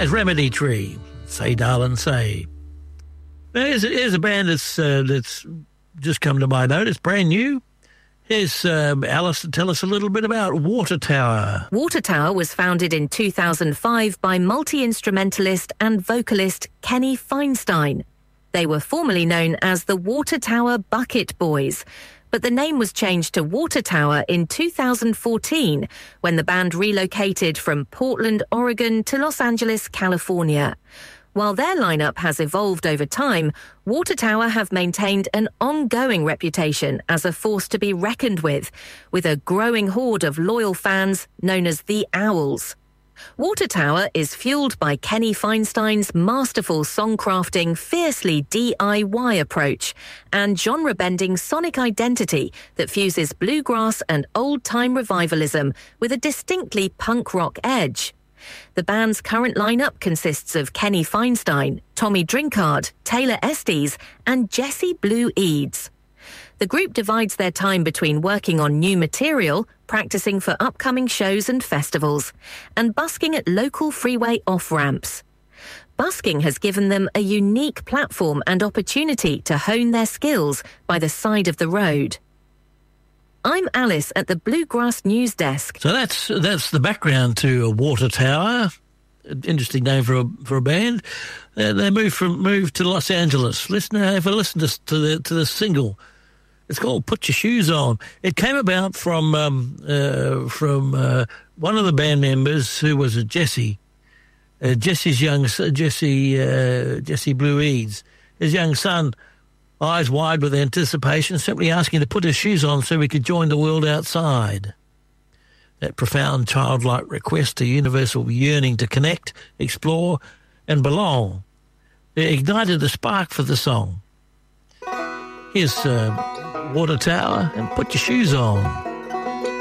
That is Remedy Tree. Say, darling, say. Here's a band that's just come to my notice, brand new. Here's Alice to tell us a little bit about Water Tower. Water Tower was founded in 2005 by multi-instrumentalist and vocalist Kenny Feinstein. They were formerly known as the Water Tower Bucket Boys, but the name was changed to Water Tower in 2014 when the band relocated from Portland, Oregon to Los Angeles, California. While their lineup has evolved over time, Water Tower have maintained an ongoing reputation as a force to be reckoned with a growing horde of loyal fans known as the Owls. Water Tower is fueled by Kenny Feinstein's masterful songcrafting, fiercely DIY approach and genre-bending sonic identity that fuses bluegrass and old-time revivalism with a distinctly punk rock edge. The band's current lineup consists of Kenny Feinstein, Tommy Drinkard, Taylor Estes, and Jesse Blue Eads. The group divides their time between working on new material, practicing for upcoming shows and festivals, and busking at local freeway off-ramps. Busking has given them a unique platform and opportunity to hone their skills by the side of the road. I'm Alice at the Bluegrass News Desk. So that's the background to Water Tower. Interesting name for a band. They moved to Los Angeles. Have a listen to the single. It's called "Put Your Shoes On." It came about from one of the band members who was a Jesse Blue Eads. His young son, eyes wide with anticipation, simply asking to put his shoes on so he could join the world outside. That profound childlike request, a universal yearning to connect, explore, and belong. It ignited the spark for the song. Here's Water Tower and Put Your Shoes On.